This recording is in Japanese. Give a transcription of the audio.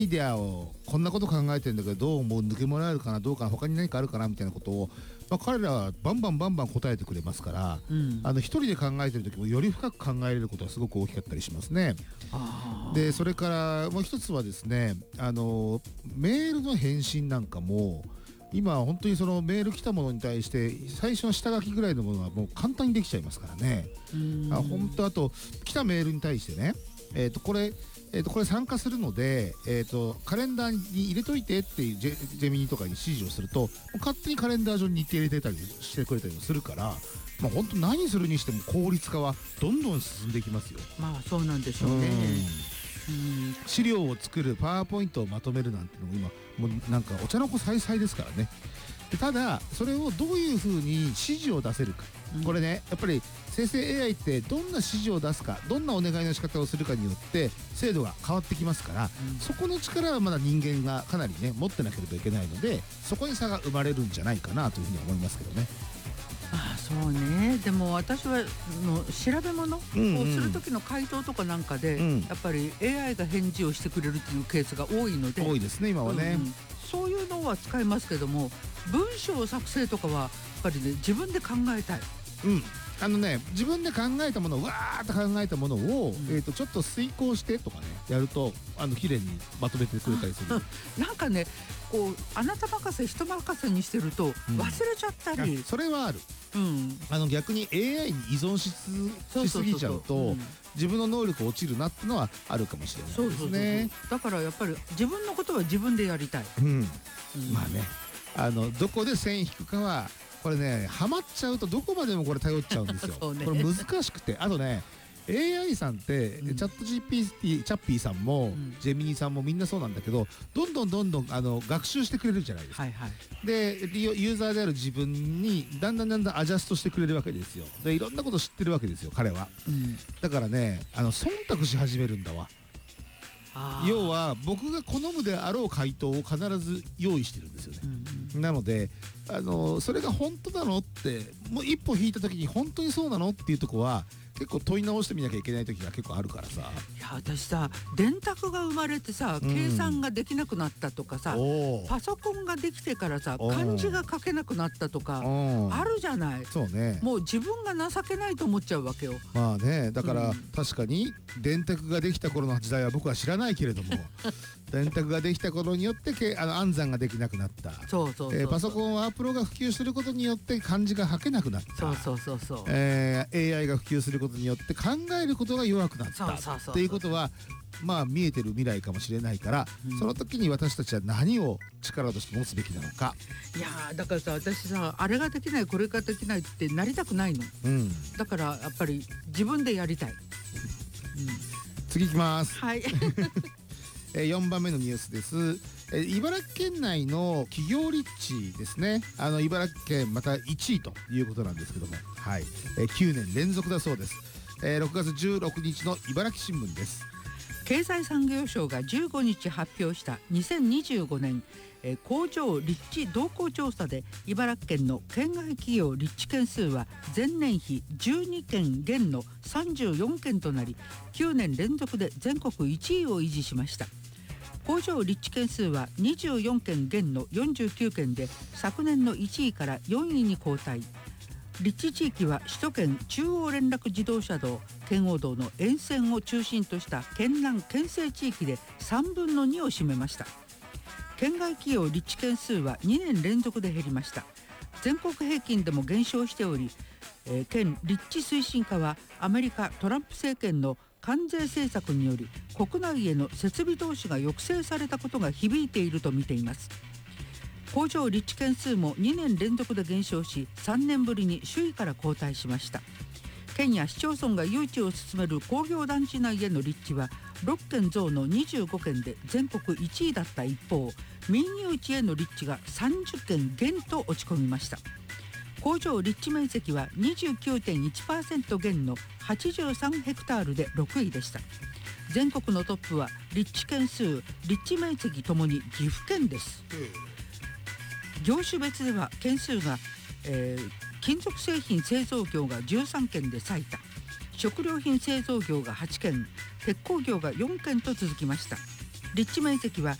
イデアをこんなこと考えてるんだけどどう思う、抜けもらえるかな、どうかな、他に何かあるかなみたいなことを、彼らはバンバン答えてくれますから、一人で考えてる時もより深く考えれることがすごく大きかったりしますね。でそれからもう一つはですね、メールの返信なんかも今本当にそのメール来たものに対して最初の下書きぐらいのものはもう簡単にできちゃいますからね。本当、あと来たメールに対してね、これ参加するので、カレンダーに入れといてっていうジェミニとかに指示をすると勝手にカレンダー上に日程入れてたりしてくれたりもするから、本当何するにしても効率化はどんどん進んでいきますよ。 そうなんでしょうね。 資料を作る、パワーポイントをまとめるなんていうのも今もうなんかお茶の子さいさいですからね。でただそれをどういうふうに指示を出せるか、これねやっぱり生成 AI ってどんな指示を出すか、どんなお願いの仕方をするかによって精度が変わってきますから、そこの力はまだ人間がかなりね持ってなければいけないので、そこに差が生まれるんじゃないかなというふうに思いますけどね。 そうね。でも私は調べ物をする時の回答とかなんかで、やっぱり AI が返事をしてくれるっていうケースが多いので、 多いですね今はね。 そういうのは使いますけども、文章作成とかはやっぱりね自分で考えたい。 自分で考えたものをわーっと考えたものを、ちょっと遂行してとかねやると綺麗にまとめてくれたりする。 なんかねあなた任せ人任せにしてると忘れちゃったり、 それはある。逆に AI に依存しすぎちゃうと自分の能力落ちるなってのはあるかもしれないですね。 だからやっぱり自分のことは自分でやりたい。 どこで線引くかはこれね、ハマっちゃうとどこまでもこれ頼っちゃうんですよ。これ難しくて、あとね AI さんって、チャット GPT チャッピーさんも、ジェミニさんもみんなそうなんだけど、どんどん学習してくれるじゃないですか。でユーザーである自分にだんだんアジャストしてくれるわけですよ。でいろんなこと知ってるわけですよ彼は。だからね忖度し始めるんだわ。要は僕が好むであろう回答を必ず用意してるんですよね。なのでそれが本当なのってもう一歩引いた時に本当にそうなのっていうとこは結構問い直してみなきゃいけない時が結構あるからさ。 いや私さ電卓が生まれてさ計算ができなくなったとかさ、パソコンができてからさ漢字が書けなくなったとかあるじゃない。 そうね。 もう自分が情けないと思っちゃうわけよ。 だから確かに電卓ができた頃の時代は僕は知らないけれども電卓ができた頃によって暗算ができなくなった。パソコンはアプロが普及することによって漢字が書けなくなった。AI が普及することによって考えることが弱くなったっていうことは見えてる未来かもしれないから、その時に私たちは何を力として持つべきなのか。 いやだからさ私さあれができないこれができないってなりたくないの。だからやっぱり自分でやりたい。 次いきます。 はい 4番目のニュースです。茨城県内の企業立地ですね。茨城県また1位ということなんですけども、9年連続だそうです。6月16日の茨城新聞です。 経済産業省が15日発表した2025年工場立地動向調査で、茨城県の県外企業立地件数は前年比12件減の34件となり、9年連続で全国1位を維持しました。工場立地件数は24件減の49件で、昨年の1位から4位に後退。立地地域は首都圏中央連絡自動車道、圏央道の沿線を中心とした県南県西地域で3分の2を占めました。県外企業立地件数は2年連続で減りました。全国平均でも減少しており、県立地推進課はアメリカトランプ政権の関税政策により国内への設備投資が抑制されたことが響いていると見ています。工場立地件数も2年連続で減少し、3年ぶりに首位から後退しました。県や市町村が誘致を進める工業団地内への立地は6件増の25件で全国1位だった一方、民有地への立地が30件減と落ち込みました。工場立地面積は 29.1% 減の83ヘクタールで6位でした。全国のトップは立地件数、立地面積ともに岐阜県です。業種別では件数が、金属製品製造業が13件で最多、食料品製造業が8件、鉄鋼業が4件と続きました。 立地面積は